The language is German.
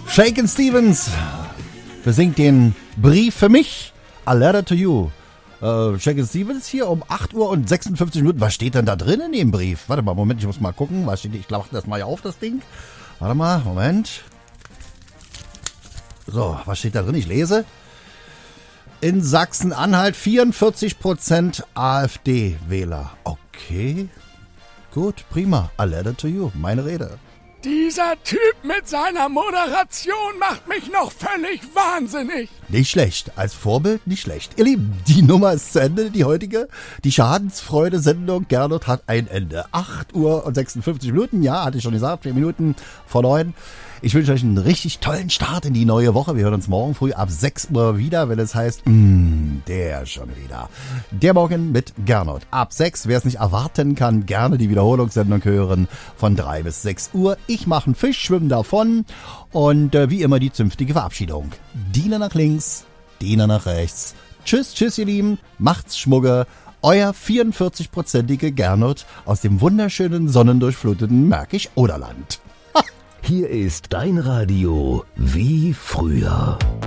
Shakin' Stevens besingt den Brief für mich, A Letter to You. Shakin' Stevens hier um 8 Uhr und 56 Minuten. Was steht denn da drin in dem Brief? Warte mal, Moment, ich muss mal gucken. Was steht? Ich glaube, das mal hier auf, das Ding. Warte mal, Moment. So, was steht da drin? Ich lese. In Sachsen-Anhalt 44% AfD-Wähler. Okay, gut, prima. A Letter to You, meine Rede. Dieser Typ mit seiner Moderation macht mich noch völlig wahnsinnig. Nicht schlecht, als Vorbild nicht schlecht. Ihr Lieben, die Nummer ist zu Ende, die heutige. Die Schadensfreude-Sendung Gernot hat ein Ende. 8 Uhr und 56 Minuten, ja, hatte ich schon gesagt, 4 Minuten vor 9. Ich wünsche euch einen richtig tollen Start in die neue Woche. Wir hören uns morgen früh ab 6 Uhr wieder, wenn es heißt, der schon wieder. Der Morgen mit Gernot. Ab 6, wer es nicht erwarten kann, gerne die Wiederholungssendung hören von 3 bis 6 Uhr. Ich mache einen Fisch, schwimme davon und wie immer die zünftige Verabschiedung. Diener nach links, Diener nach rechts. Tschüss, tschüss ihr Lieben, macht's Schmugge. Euer 44-prozentige Gernot aus dem wunderschönen, sonnendurchfluteten Märkisch-Oderland. Hier ist dein Radio wie früher.